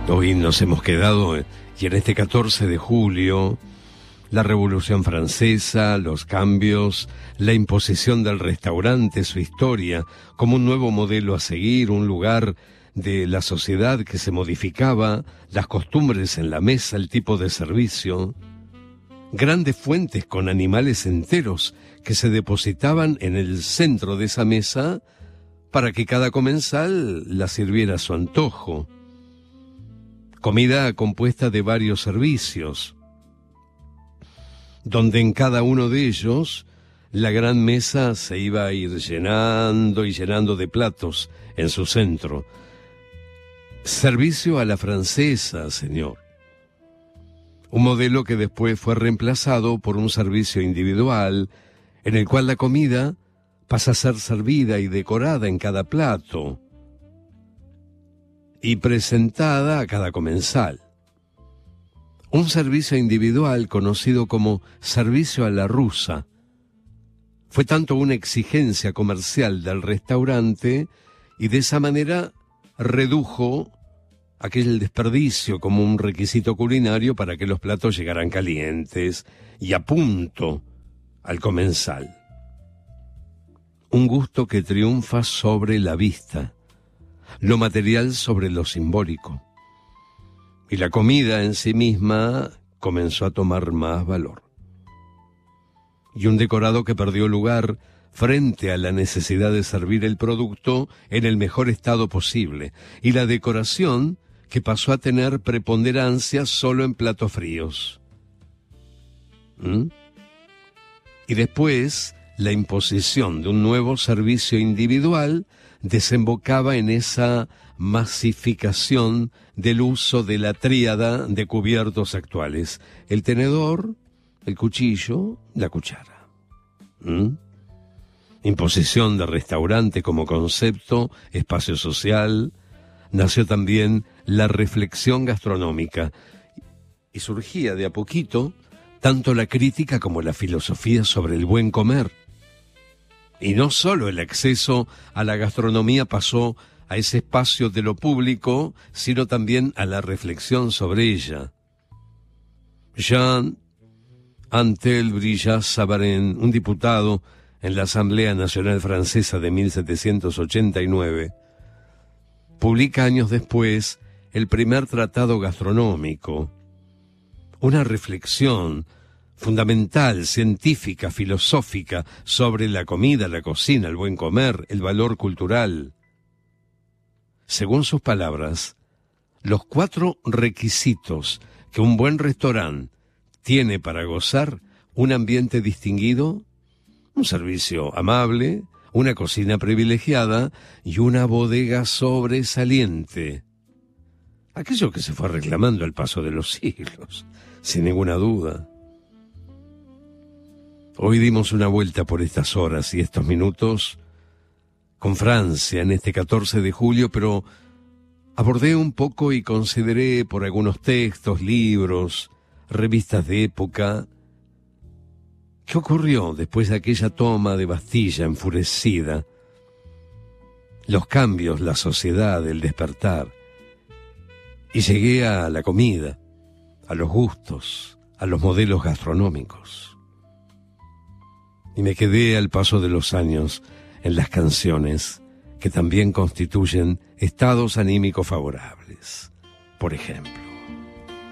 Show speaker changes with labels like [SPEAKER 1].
[SPEAKER 1] Hoy nos hemos quedado, y en este 14 de julio, la Revolución Francesa, los cambios, la imposición del restaurante, su historia, como un nuevo modelo a seguir, un lugar de la sociedad que se modificaba, las costumbres en la mesa, el tipo de servicio, grandes fuentes con animales enteros que se depositaban en el centro de esa mesa para que cada comensal la sirviera a su antojo. Comida compuesta de varios servicios, donde en cada uno de ellos la gran mesa se iba a ir llenando y llenando de platos en su centro. Servicio a la francesa, señor. Un modelo que después fue reemplazado por un servicio individual, en el cual la comida pasa a ser servida y decorada en cada plato y presentada a cada comensal. Un servicio individual conocido como servicio a la rusa fue tanto una exigencia comercial del restaurante y de esa manera redujo aquel desperdicio como un requisito culinario para que los platos llegaran calientes y a punto al comensal. Un gusto que triunfa sobre la vista, lo material sobre lo simbólico. Y la comida en sí misma comenzó a tomar más valor. Y un decorado que perdió lugar frente a la necesidad de servir el producto en el mejor estado posible. Y la decoración que pasó a tener preponderancia solo en platos fríos. Y después, la imposición de un nuevo servicio individual desembocaba en esa masificación del uso de la tríada de cubiertos actuales: el tenedor, el cuchillo, la cuchara. Imposición de restaurante como concepto, espacio social. Nació también la reflexión gastronómica y surgía de a poquito tanto la crítica como la filosofía sobre el buen comer. Y no solo el acceso a la gastronomía pasó a ese espacio de lo público, sino también a la reflexión sobre ella. Jean Antel Brillat-Savarin, un diputado en la Asamblea Nacional Francesa de 1789, publica años después el primer tratado gastronómico, una reflexión fundamental, científica, filosófica, sobre la comida, la cocina, el buen comer, el valor cultural. Según sus palabras, los 4 requisitos que un buen restaurante tiene para gozar un ambiente distinguido, un servicio amable, una cocina privilegiada y una bodega sobresaliente. Aquello que se fue reclamando al paso de los siglos, sin ninguna duda. Hoy dimos una vuelta por estas horas y estos minutos con Francia en este 14 de julio, pero abordé un poco y consideré por algunos textos, libros, revistas de época, ¿qué ocurrió después de aquella toma de Bastilla enfurecida? Los cambios, la sociedad, el despertar. Y llegué a la comida, a los gustos, a los modelos gastronómicos. Y me quedé al paso de los años en las canciones que también constituyen estados anímicos favorables. Por ejemplo,